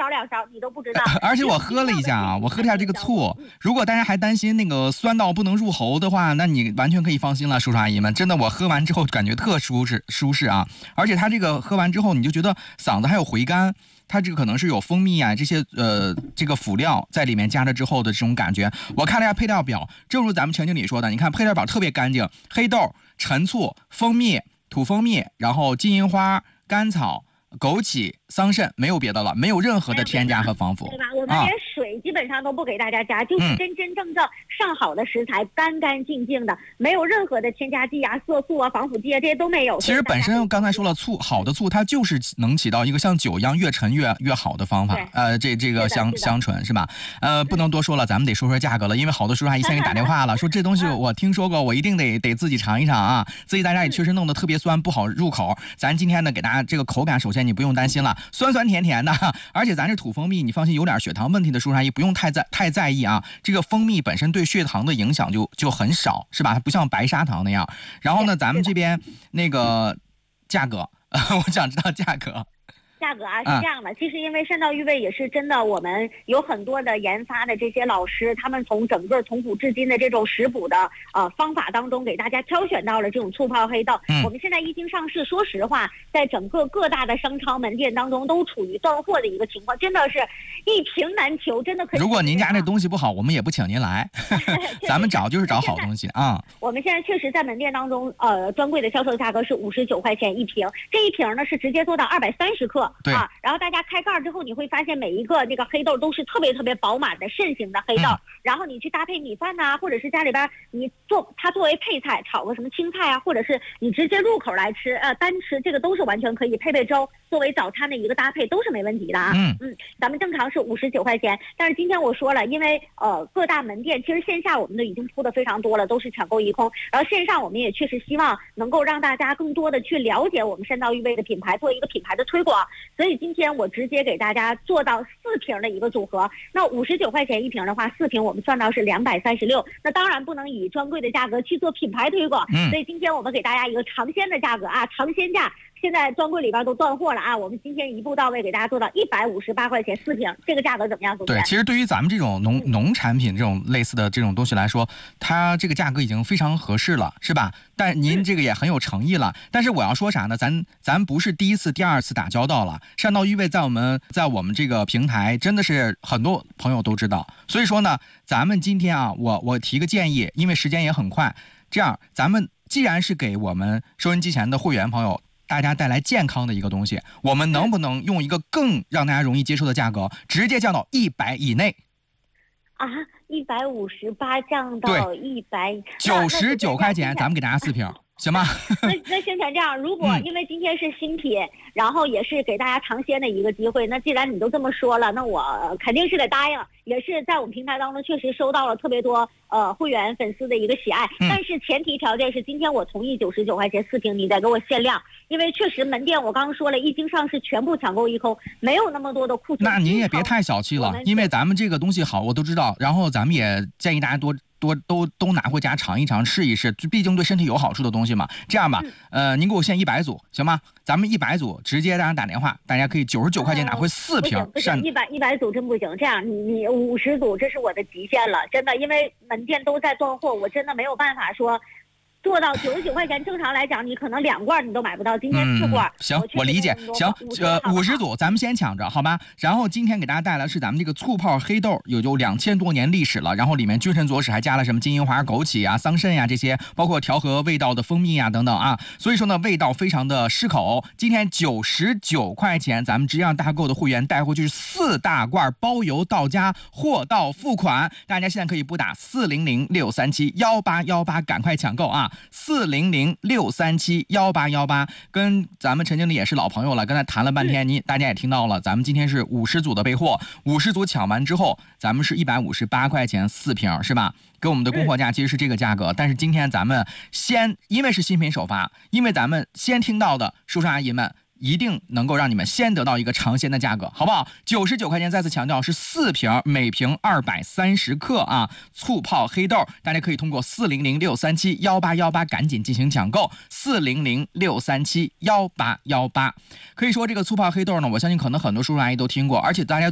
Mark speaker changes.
Speaker 1: 勺2勺你都不知道。
Speaker 2: 而且我喝了一下啊，我喝了一下这个醋，如果大家还担心那个酸到不能入喉的话，那你完全可以放心了，叔叔阿姨们，真的我喝完之后感觉特舒适啊，而且它这个喝完之后你就觉得嗓子还有回甘。它这个可能是有蜂蜜啊这些这个辅料在里面加了之后的这种感觉。我看了一下配料表，正如咱们陈经理说的，你看配料表特别干净，黑豆、陈醋、蜂蜜、土蜂蜜，然后金银花、甘草、枸杞、桑葚，没有别的了，没有任何的添加和防腐，
Speaker 1: 对吧？我们连水基本上都不给大家加，就是真正上好的食材，干干净净的，没有任何的添加剂啊、色素啊、防腐剂啊，这些都没有。
Speaker 2: 其实本身刚才说了，好的醋它就是能起到一个像酒一样越陈越好的方法，这个香醇是吧？不能多说了，咱们得说价格了，因为好多叔叔阿姨先给打电话了，说这东西我听说过，我一定得自己尝一尝啊。所以大家也确实弄得特别酸，不好入口。咱今天呢，给大家这个口感，首先你不用担心了，酸酸甜甜的，而且咱这土蜂蜜，你放心，有点血糖问题的叔叔阿姨不用太在意啊。这个蜂蜜本身对血糖的影响就很少，是吧？它不像白砂糖那样。然后呢，咱们这边那个价格，我想知道价格。
Speaker 1: 价格啊是这样的，其实因为善道玉味也是真的，我们有很多的研发的这些老师，他们从整个从古至今的这种食补的方法当中，给大家挑选到了这种醋泡黑豆。我们现在一经上市，说实话，在整个各大的商超门店当中都处于断货的一个情况，真的是一瓶难求，真的可以。
Speaker 2: 如果您家那东西不好，我们也不请您来，咱们找好东西啊。
Speaker 1: 我们现在确实在门店当中，专柜的销售价格是59块钱一瓶，这一瓶呢是直接做到230克。
Speaker 2: 对啊，
Speaker 1: 然后大家开盖之后，你会发现每一个那个黑豆都是特别饱满的肾形的黑豆，然后你去搭配米饭呐，或者是家里边你它作为配菜，炒个什么青菜啊，或者是你直接入口来吃，单吃这个都是完全可以配粥，作为早餐的一个搭配都是没问题的啊。咱们正常是59块钱，但是今天我说了，因为各大门店其实线下我们都已经铺的非常多了，都是抢购一空，然后线上我们也确实希望能够让大家更多的去了解我们善道玉味的品牌，做一个品牌的推广。所以今天我直接给大家做到4瓶的一个组合，那59块钱一瓶的话，4瓶我们算到是236，那当然不能以专柜的价格去做品牌推广，所以今天我们给大家一个尝鲜的价格啊，尝鲜价。现在专柜里边都断货了啊！我们今天一步到位给大家做到158块钱4瓶，这个价格怎么样？
Speaker 2: 对，其实对于咱们这种农产品这种类似的这种东西来说，它这个价格已经非常合适了，是吧？但您这个也很有诚意了。但是我要说啥呢？咱不是第一次、第二次打交道了。善道玉味在我们这个平台真的是很多朋友都知道。所以说呢，咱们今天啊，我提个建议，因为时间也很快，这样咱们既然是给我们收音机前的会员朋友大家带来健康的一个东西，我们能不能用一个更让大家容易接受的价格，直接降到100以内？
Speaker 1: 啊，158降到
Speaker 2: 199块钱，咱们给大家4瓶。行吗？
Speaker 1: 那先前这样，如果因为今天是新品，然后也是给大家尝鲜的一个机会，那既然你都这么说了，那我肯定是得答应。也是在我们平台当中确实收到了特别多会员粉丝的一个喜爱，但是前提条件是今天我同意99块钱4瓶，你得给我限量，因为确实门店我刚刚说了，一经上市全部抢购一空，没有那么多的库存。
Speaker 2: 那您也别太小气了，因为咱们这个东西好我都知道，然后咱们也建议大家都拿回家尝一尝试一试，毕竟对身体有好处的东西嘛。这样吧，您给我限100组行吗？咱们100组直接让人打电话，大家可以99块钱拿回4瓶。
Speaker 1: 不行，100组真不行。这样你50组，这是我的极限了，真的，因为门店都在断货，我真的没有办法说做到99块钱。正常来讲，你可能2罐你都买不到，今天4罐。
Speaker 2: 行，我理解。行，50组咱们先抢着，好吧？然后今天给大家带来是咱们这个醋泡黑豆，有2000多年历史了。然后里面君臣佐使还加了什么金银花、枸杞啊、桑葚呀这些，包括调和味道的蜂蜜啊等等啊。所以说呢，味道非常的适口。今天99块钱，咱们直接让大购的会员带回去4大罐，包邮到家，货到付款。大家现在可以拨打400-637-1818，赶快抢购啊！400-637-1818，跟咱们陈经理也是老朋友了，刚才谈了半天，大家也听到了，咱们今天是50组的备货，50组抢完之后，咱们是158块钱4瓶，是吧？跟我们的供货价其实是这个价格，但是今天咱们因为是新品首发，因为咱们先听到的叔叔阿姨们，一定能够让你们先得到一个尝鲜的价格，好不好？99块钱，再次强调是4瓶，每瓶230克啊！醋泡黑豆，大家可以通过400-637-1818赶紧进行抢购，400-637-1818。可以说这个醋泡黑豆呢，我相信可能很多叔叔阿姨都听过，而且大家